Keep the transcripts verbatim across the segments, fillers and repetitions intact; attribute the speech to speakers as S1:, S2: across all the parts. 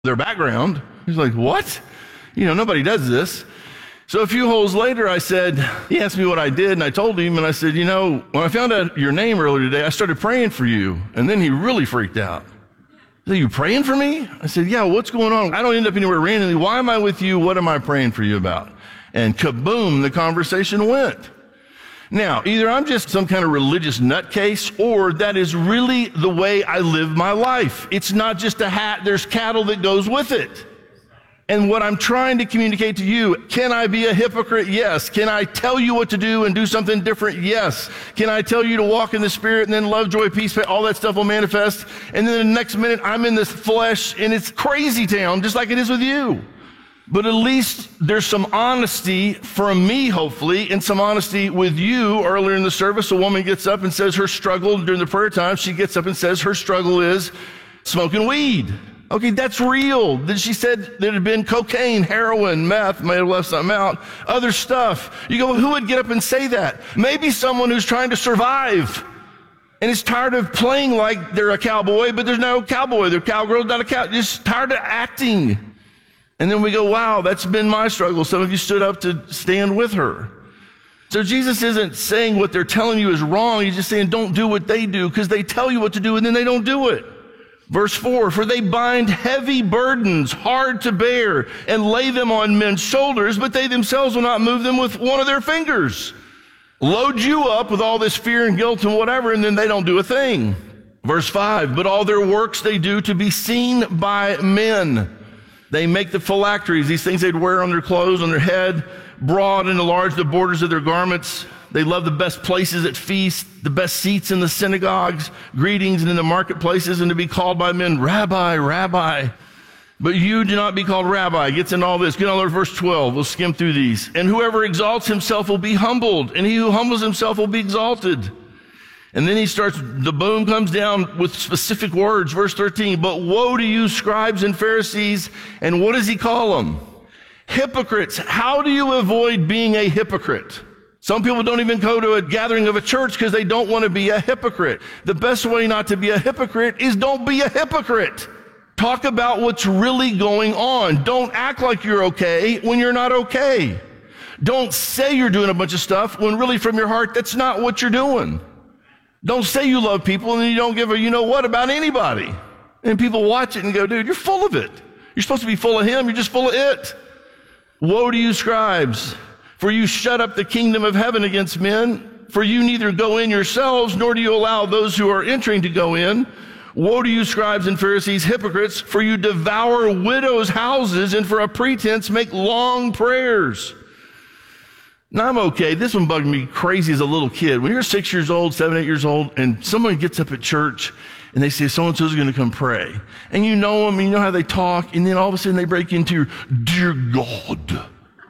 S1: their background. He's like, what? You know, nobody does this. So a few holes later, I said, he asked me what I did, and I told him, and I said, you know, when I found out your name earlier today, I started praying for you. And then he really freaked out. He said, you praying for me? I said, yeah, what's going on? I don't end up anywhere randomly. Why am I with you? What am I praying for you about? And kaboom, the conversation went. Now, either I'm just some kind of religious nutcase, or that is really the way I live my life. It's not just a hat, there's cattle that goes with it. And what I'm trying to communicate to you, can I be a hypocrite? Yes. Can I tell you what to do and do something different? Yes. Can I tell you to walk in the Spirit and then love, joy, peace, all that stuff will manifest? And then the next minute I'm in this flesh and it's crazy town, just like it is with you. But at least there's some honesty from me, hopefully, and some honesty with you. Earlier in the service, a woman gets up and says her struggle during the prayer time. She gets up and says her struggle is smoking weed. Okay, that's real. Then she said there had been cocaine, heroin, meth, may have left something out, other stuff. You go, who would get up and say that? Maybe someone who's trying to survive and is tired of playing like they're a cowboy, but there's no cowboy. They're cowgirl, not a cow. Just tired of acting. And then we go, wow, that's been my struggle. Some of you stood up to stand with her. So Jesus isn't saying what they're telling you is wrong. He's just saying don't do what they do, because they tell you what to do and then they don't do it. Verse four, for they bind heavy burdens, hard to bear, and lay them on men's shoulders, but they themselves will not move them with one of their fingers. Load you up with all this fear and guilt and whatever, and then they don't do a thing. Verse five, but all their works they do to be seen by men. They make the phylacteries, these things they'd wear on their clothes, on their head, broad and enlarge the borders of their garments. They love the best places at feasts, the best seats in the synagogues, greetings and in the marketplaces, and to be called by men, Rabbi, Rabbi. But you do not be called Rabbi. Gets into all this. Get on to verse twelve. We'll skim through these. And whoever exalts himself will be humbled, and he who humbles himself will be exalted. And then he starts, the boom comes down with specific words. Verse thirteen, but woe to you, scribes and Pharisees. And what does he call them? Hypocrites. How do you avoid being a hypocrite? Some people don't even go to a gathering of a church because they don't want to be a hypocrite. The best way not to be a hypocrite is don't be a hypocrite. Talk about what's really going on. Don't act like you're okay when you're not okay. Don't say you're doing a bunch of stuff when really from your heart, that's not what you're doing. Don't say you love people and then you don't give a you know what about anybody. And people watch it and go, dude, you're full of it. You're supposed to be full of him. You're just full of it. Woe to you, scribes, for you shut up the kingdom of heaven against men. For you neither go in yourselves, nor do you allow those who are entering to go in. Woe to you, scribes and Pharisees, hypocrites, for you devour widows' houses and for a pretense make long prayers. Now, I'm okay. This one bugged me crazy as a little kid. When you're six years old, seven, eight years old, and someone gets up at church and they say, so-and-so's going to come pray. And you know them, and you know how they talk, and then all of a sudden they break into your, dear God.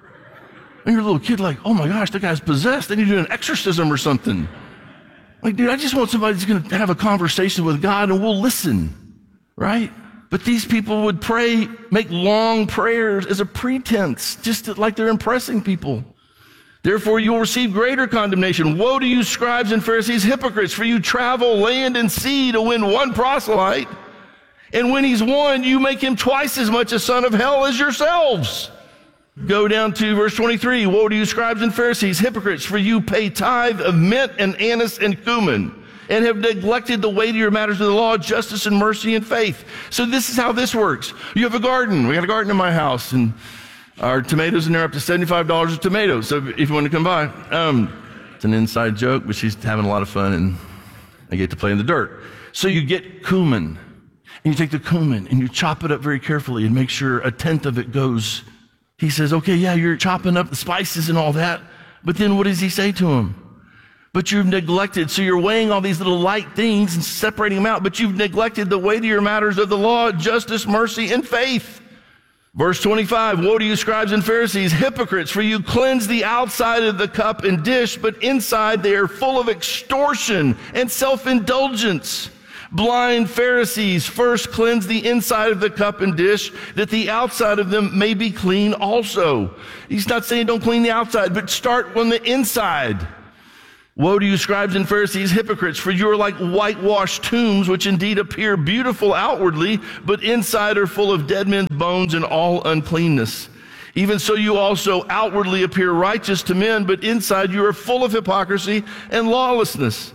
S1: And you're a little kid like, oh my gosh, that guy's possessed. They need to do an exorcism or something. Like, dude, I just want somebody who's going to have a conversation with God and we'll listen, right? But these people would pray, make long prayers as a pretense, just to, like they're impressing people. Therefore, you will receive greater condemnation. Woe to you, scribes and Pharisees, hypocrites, for you travel land and sea to win one proselyte. And when he's won, you make him twice as much a son of hell as yourselves. Go down to verse twenty-three. Woe to you, scribes and Pharisees, hypocrites, for you pay tithe of mint and anise and cumin, and have neglected the weightier matters of the law, justice and mercy and faith. So this is how this works. You have a garden. We got a garden in my house, and our tomatoes in there are up to seventy-five dollars a tomato. So if you want to come by, um, it's an inside joke, but she's having a lot of fun, and I get to play in the dirt. So you get cumin, and you take the cumin, and you chop it up very carefully and make sure a tenth of it goes. He says, okay, yeah, you're chopping up the spices and all that, but then what does he say to him? But you've neglected, so you're weighing all these little light things and separating them out, but you've neglected the weightier matters of the law, justice, mercy, and faith. Verse twenty-five, woe to you, scribes and Pharisees, hypocrites, for you cleanse the outside of the cup and dish, but inside they are full of extortion and self-indulgence. Blind Pharisees, first cleanse the inside of the cup and dish, that the outside of them may be clean also. He's not saying don't clean the outside, but start on the inside. Woe to you, scribes and Pharisees, hypocrites, for you are like whitewashed tombs, which indeed appear beautiful outwardly, but inside are full of dead men's bones and all uncleanness. Even so you also outwardly appear righteous to men, but inside you are full of hypocrisy and lawlessness.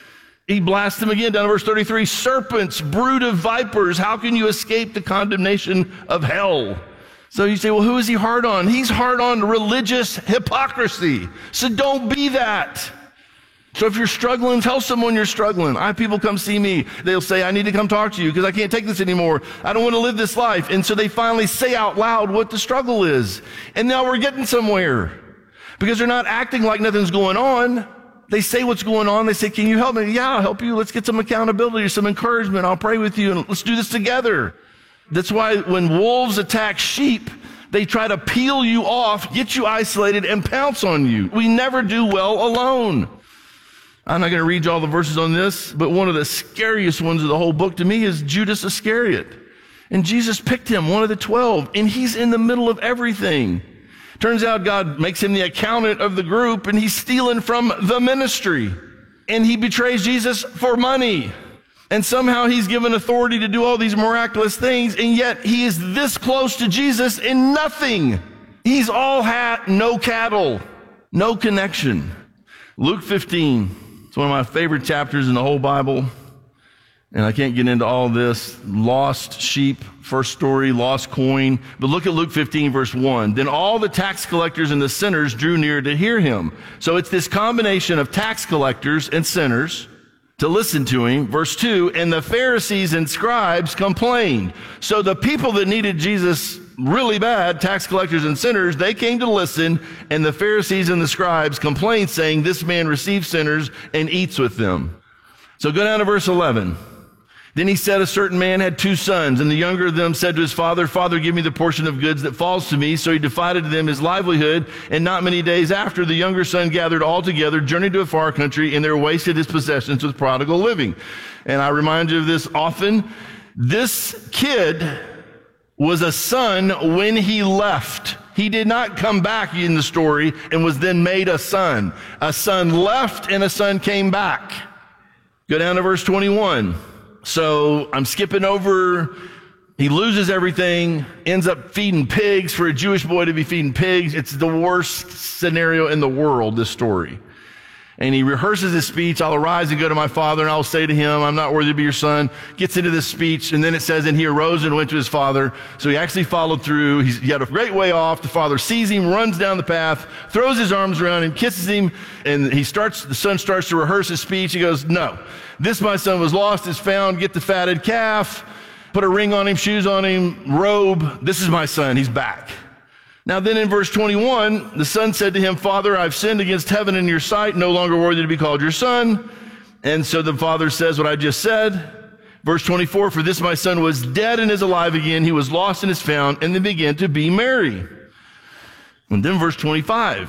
S1: He blasts them again down to verse thirty-three. Serpents, brood of vipers, how can you escape the condemnation of hell? So you say, well, who is he hard on? He's hard on religious hypocrisy. So don't be that. So if you're struggling, tell someone you're struggling. I have people come see me. They'll say, I need to come talk to you because I can't take this anymore. I don't want to live this life. And so they finally say out loud what the struggle is. And now we're getting somewhere because they're not acting like nothing's going on. They say what's going on. They say, can you help me? Yeah, I'll help you. Let's get some accountability, some encouragement. I'll pray with you and let's do this together. That's why when wolves attack sheep, they try to peel you off, get you isolated, and pounce on you. We never do well alone. I'm not going to read you all the verses on this, but one of the scariest ones of the whole book to me is Judas Iscariot. And Jesus picked him, one of the twelve, and he's in the middle of everything. Turns out God makes him the accountant of the group, and he's stealing from the ministry. And he betrays Jesus for money. And somehow he's given authority to do all these miraculous things, and yet he is this close to Jesus in nothing. He's all hat, no cattle, no connection. Luke fifteen. It's one of my favorite chapters in the whole Bible. And I can't get into all this. Lost sheep, first story, lost coin. But look at Luke fifteen, verse one. Then all the tax collectors and the sinners drew near to hear him. So it's this combination of tax collectors and sinners to listen to him. Verse two, and the Pharisees and scribes complained. So the people that needed Jesus really bad, tax collectors and sinners, they came to listen, and the Pharisees and the scribes complained, saying, this man receives sinners and eats with them. So go down to verse eleven. Then he said, a certain man had two sons, and the younger of them said to his father, Father, give me the portion of goods that falls to me. So he divided to them his livelihood, and not many days after, the younger son gathered all together, journeyed to a far country, and there wasted his possessions with prodigal living. And I remind you of this often. This kid was a son when he left. He did not come back in the story and was then made a son. A son left and a son came back. Go down to verse twenty-one. So I'm skipping over. He loses everything, ends up feeding pigs. For a Jewish boy to be feeding pigs, it's the worst scenario in the world, this story. And he rehearses his speech. I'll arise and go to my father, and I'll say to him, I'm not worthy to be your son. Gets into this speech, and then it says, and he arose and went to his father. So he actually followed through. He's, he had a great way off. The father sees him, runs down the path, throws his arms around him, kisses him, and he starts. The son starts to rehearse his speech. He goes, no, this my son was lost, is found. Get the fatted calf, put a ring on him, shoes on him, robe. This is my son. He's back. Now then in verse twenty-one, the son said to him, Father, I've sinned against heaven and your sight, no longer worthy to be called your son. And so the father says what I just said. Verse twenty-four, for this my son was dead and is alive again. He was lost and is found, and they began to be merry. And then verse twenty-five.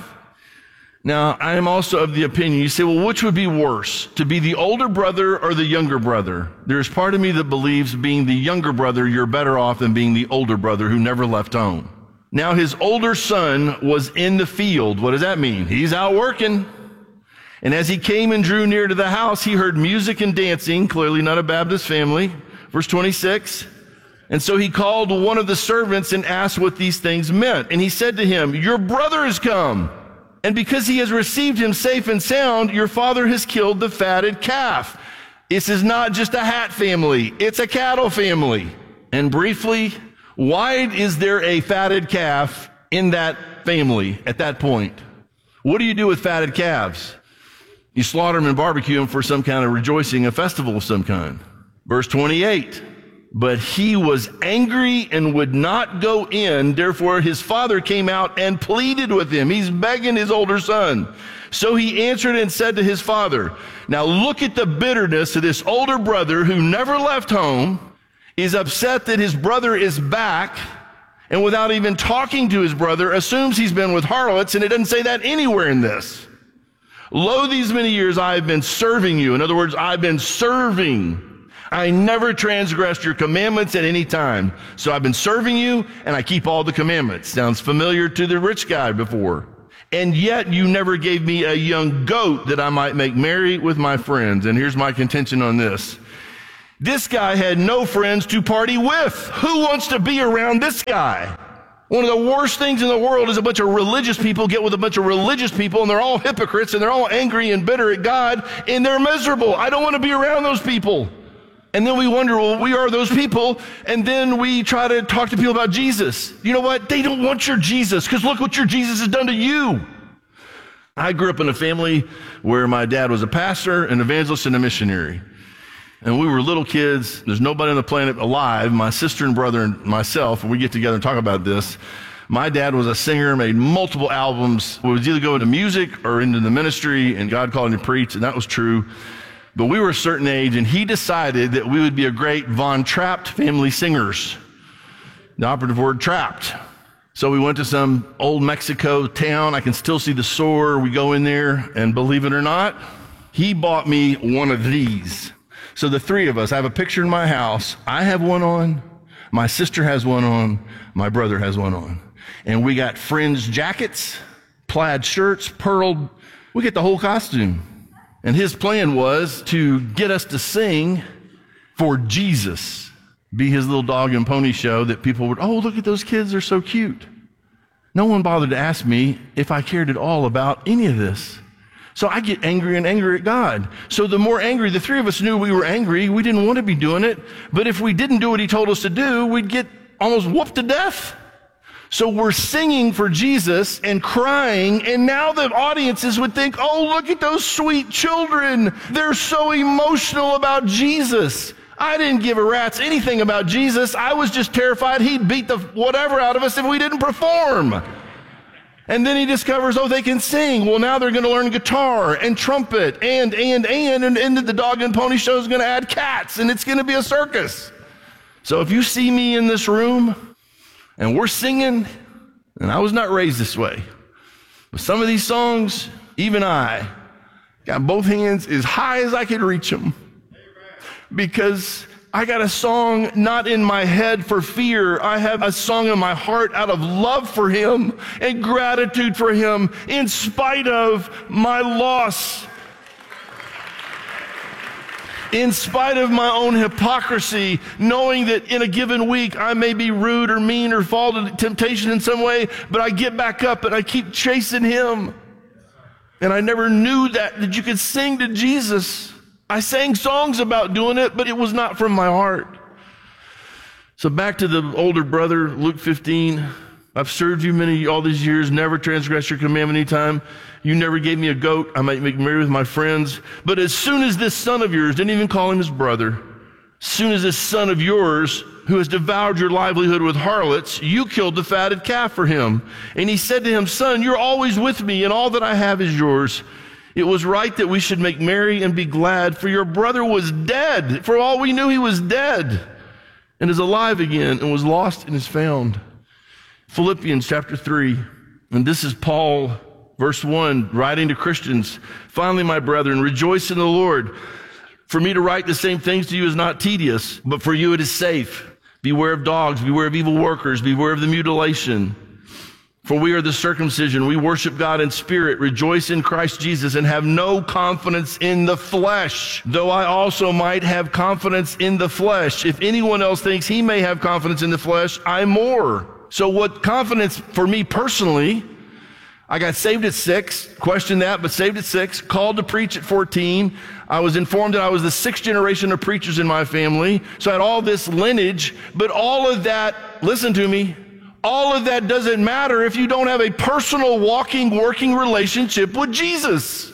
S1: Now, I am also of the opinion, you say, well, which would be worse, to be the older brother or the younger brother? There's part of me that believes being the younger brother, you're better off than being the older brother who never left home. Now his older son was in the field. What does that mean? He's out working. And as he came and drew near to the house, he heard music and dancing, clearly not a Baptist family. Verse twenty-six. And so he called one of the servants and asked what these things meant. And he said to him, your brother has come. And because he has received him safe and sound, your father has killed the fatted calf. This is not just a hat family. It's a cattle family. And briefly, why is there a fatted calf in that family at that point? What do you do with fatted calves? You slaughter them and barbecue them for some kind of rejoicing, a festival of some kind. Verse twenty-eight, but he was angry and would not go in. Therefore his father came out and pleaded with him. He's begging his older son. So he answered and said to his father, now look at the bitterness of this older brother who never left home, is upset that his brother is back, and without even talking to his brother, assumes he's been with harlots, and it doesn't say that anywhere in this. Lo, these many years I have been serving you. In other words, I've been serving. I never transgressed your commandments at any time. So I've been serving you, and I keep all the commandments. Sounds familiar to the rich guy before. and yet you never gave me a young goat that I might make merry with my friends. And here's my contention on this. This guy had no friends to party with. Who wants to be around this guy? One of the worst things in the world is a bunch of religious people get with a bunch of religious people, and they're all hypocrites, and they're all angry and bitter at God, and they're miserable. I don't want to be around those people. And then we wonder, well, we are those people, and then we try to talk to people about Jesus. You know what? They don't want your Jesus, because look what your Jesus has done to you. I grew up in a family where my dad was a pastor, an evangelist, and a missionary. And we were little kids. There's nobody on the planet alive, my sister and brother and myself, and we get together and talk about this. My dad was a singer, made multiple albums. We would either go into music or into the ministry, and God called him to preach, and that was true. But we were a certain age, and he decided that we would be a great Von Trapp family singers. The operative word, trapped. So we went to some old Mexico town. I can still see the store. We go in there, and believe it or not, he bought me one of these. So the three of us, I have a picture in my house. I have one on, my sister has one on, my brother has one on. And we got fringed jackets, plaid shirts, pearled, we get the whole costume. And his plan was to get us to sing for Jesus, be his little dog and pony show that people would, oh, look at those kids, they're so cute. No one bothered to ask me if I cared at all about any of this. So I get angry and angry at God. So the more angry, the three of us knew we were angry. We didn't want to be doing it. But if we didn't do what he told us to do, we'd get almost whooped to death. So we're singing for Jesus and crying. And now the audiences would think, oh, look at those sweet children. They're so emotional about Jesus. I didn't give a rat's anything about Jesus. I was just terrified he'd beat the whatever out of us if we didn't perform. And then he discovers, oh, they can sing. Well, now they're going to learn guitar and trumpet and, and, and, and, and the dog and pony show is going to add cats, and it's going to be a circus. So if you see me in this room and we're singing, and I was not raised this way, but some of these songs, even I got both hands as high as I could reach them, because I got a song not in my head for fear. I have a song in my heart out of love for him and gratitude for him in spite of my loss. In spite of my own hypocrisy, knowing that in a given week I may be rude or mean or fall to temptation in some way, but I get back up and I keep chasing him. And I never knew that, that you could sing to Jesus. I sang songs about doing it, but it was not from my heart. So back to the older brother, Luke fifteen. I've served you many, all these years, never transgressed your commandment any time. You never gave me a goat. I might make merry with my friends. But as soon as this son of yours, didn't even call him his brother, as soon as this son of yours, who has devoured your livelihood with harlots, you killed the fatted calf for him. And he said to him, son, you're always with me, and all that I have is yours. It was right that we should make merry and be glad, for your brother was dead. For all we knew, he was dead and is alive again and was lost and is found. Philippians chapter three, and this is Paul, verse one, writing to Christians. Finally, my brethren, rejoice in the Lord. For me to write the same things to you is not tedious, but for you it is safe. Beware of dogs, beware of evil workers, beware of the mutilation. For we are the circumcision. We worship God in spirit, rejoice in Christ Jesus, and have no confidence in the flesh, though I also might have confidence in the flesh. If anyone else thinks he may have confidence in the flesh, I more. So what confidence for me personally, I got saved at six, questioned that, but saved at six, called to preach at fourteen. I was informed that I was the sixth generation of preachers in my family. So I had all this lineage, but all of that, listen to me, all of that doesn't matter if you don't have a personal, walking, working relationship with Jesus.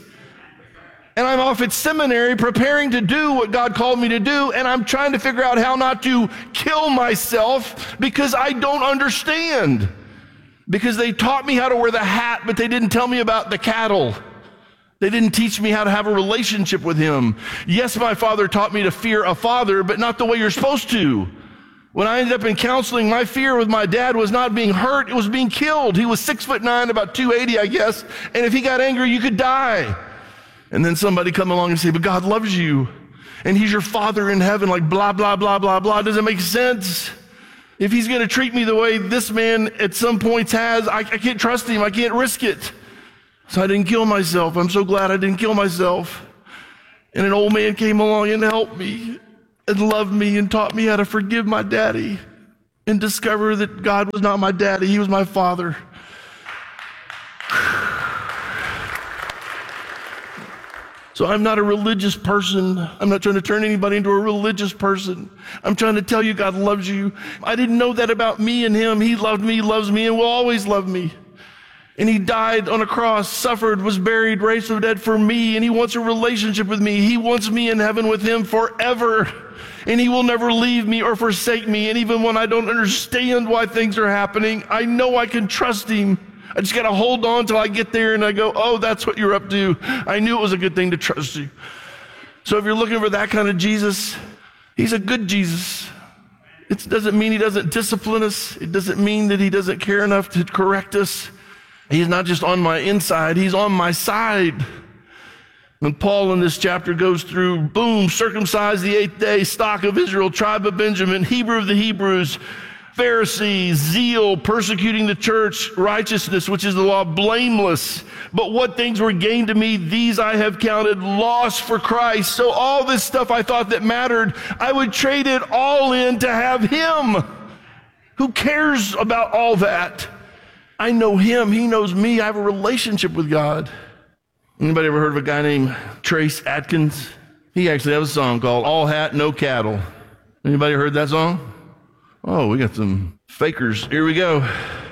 S1: And I'm off at seminary preparing to do what God called me to do, and I'm trying to figure out how not to kill myself because I don't understand. Because they taught me how to wear the hat, but they didn't tell me about the cattle. They didn't teach me how to have a relationship with him. Yes, my father taught me to fear a father, but not the way you're supposed to. When I ended up in counseling, my fear with my dad was not being hurt, it was being killed. He was six foot nine, about two eighty, I guess. And if he got angry, you could die. And then somebody come along and say, but God loves you. And he's your father in heaven, like blah, blah, blah, blah, blah. Doesn't make sense. If he's going to treat me the way this man at some points has, I, I can't trust him. I can't risk it. So I didn't kill myself. I'm so glad I didn't kill myself. And an old man came along and helped me and loved me and taught me how to forgive my daddy and discover that God was not my daddy. He was my father. So I'm not a religious person. I'm not trying to turn anybody into a religious person. I'm trying to tell you God loves you. I didn't know that about me and him. He loved me, loves me, and will always love me. And he died on a cross, suffered, was buried, raised from the dead for me, and he wants a relationship with me. He wants me in heaven with him forever. And he will never leave me or forsake me. And even when I don't understand why things are happening, I know I can trust him. I just got to hold on till I get there and I go, oh, that's what you're up to. I knew it was a good thing to trust you. So if you're looking for that kind of Jesus, he's a good Jesus. It doesn't mean he doesn't discipline us. It doesn't mean that he doesn't care enough to correct us. He's not just on my inside, he's on my side. When Paul in this chapter goes through, boom, circumcised the eighth day, stock of Israel, tribe of Benjamin, Hebrew of the Hebrews, Pharisees, zeal, persecuting the church, righteousness, which is the law, blameless. But what things were gained to me, these I have counted loss for Christ. So all this stuff I thought that mattered, I would trade it all in to have him. Who cares about all that? I know him. He knows me. I have a relationship with God. Anybody ever heard of a guy named Trace Atkins? He actually has a song called All Hat, No Cattle. Anybody heard that song? Oh, we got some fakers. Here we go.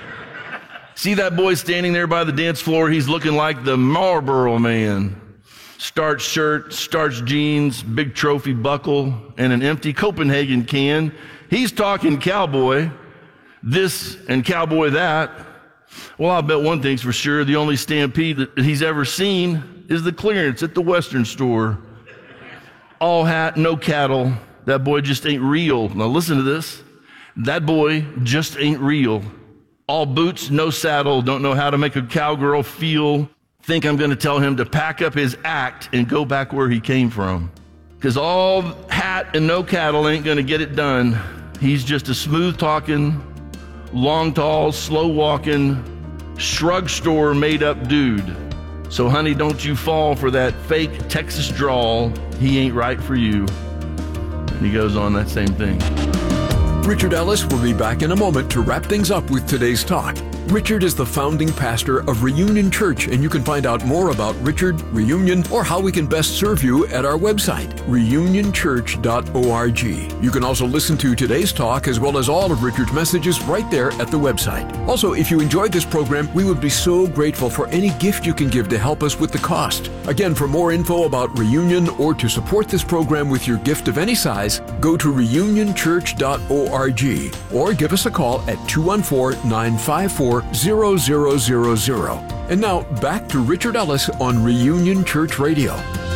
S1: See that boy standing there by the dance floor? He's looking like the Marlboro Man. Starched shirt, starched jeans, big trophy buckle, and an empty Copenhagen can. He's talking cowboy, this and cowboy that. Well, I'll bet one thing's for sure. The only stampede that he's ever seen is the clearance at the Western store. All hat, no cattle. That boy just ain't real. Now listen to this. That boy just ain't real. All boots, no saddle, don't know how to make a cowgirl feel. Think I'm going to tell him to pack up his act and go back where he came from. Because all hat and no cattle ain't going to get it done. He's just a smooth talking, long, tall, slow walking, shrug store made up dude. So honey, don't you fall for that fake Texas drawl. He ain't right for you. And he goes on that same thing.
S2: Richard Ellis will be back in a moment to wrap things up with today's talk. Richard is the founding pastor of Reunion Church, and you can find out more about Richard, Reunion, or how we can best serve you at our website, reunion church dot org. You can also listen to today's talk as well as all of Richard's messages right there at the website. Also, if you enjoyed this program, we would be so grateful for any gift you can give to help us with the cost. Again, for more info about Reunion or to support this program with your gift of any size, go to reunion church dot org or give us a call at two one four, nine five four, zero zero zero zero. And now back to Richard Ellis on Reunion Church Radio.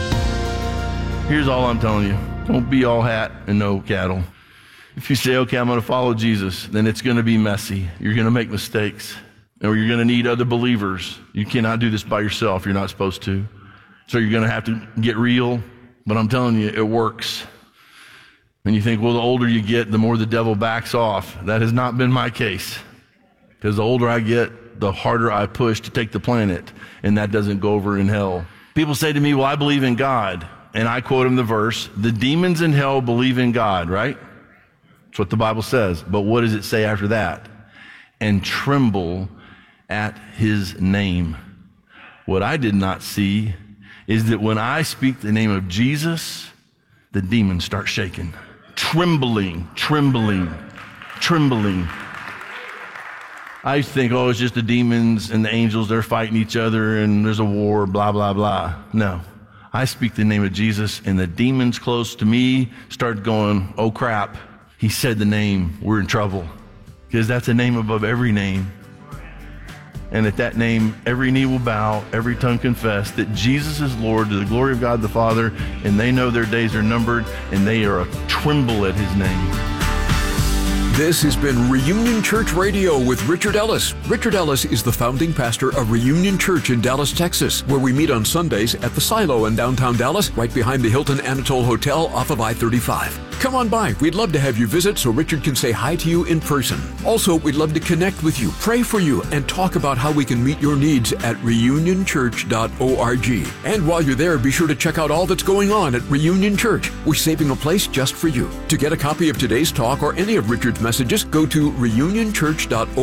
S1: Here's all I'm telling you. Don't be all hat and no cattle. If you say, okay, I'm going to follow Jesus, then it's going to be messy. You're going to make mistakes. Or you're going to need other believers. You cannot do this by yourself. You're not supposed to. So you're going to have to get real. But I'm telling you, it works. And you think, well, the older you get, the more the devil backs off. That has not been my case. Because the older I get, the harder I push to take the planet. And that doesn't go over in hell. People say to me, well, I believe in God. And I quote him the verse, the demons in hell believe in God, right? That's what the Bible says. But what does it say after that? And tremble at his name. What I did not see is that when I speak the name of Jesus, the demons start shaking. Trembling, trembling, trembling. I used to think, oh, it's just the demons and the angels, they're fighting each other and there's a war, blah, blah, blah. No. I speak the name of Jesus and the demons close to me start going, oh crap, he said the name, we're in trouble. Because that's a name above every name. And at that name, every knee will bow, every tongue confess that Jesus is Lord to the glory of God the Father, and they know their days are numbered, and they are a tremble at his name.
S2: This has been Reunion Church Radio with Richard Ellis. Richard Ellis is the founding pastor of Reunion Church in Dallas, Texas, where we meet on Sundays at the Silo in downtown Dallas, right behind the Hilton Anatole Hotel off of I thirty-five. Come on by. We'd love to have you visit so Richard can say hi to you in person. Also, we'd love to connect with you, pray for you, and talk about how we can meet your needs at reunion church dot org. And while you're there, be sure to check out all that's going on at Reunion Church. We're saving a place just for you. To get a copy of today's talk or any of Richard's messages, go to reunion church dot org.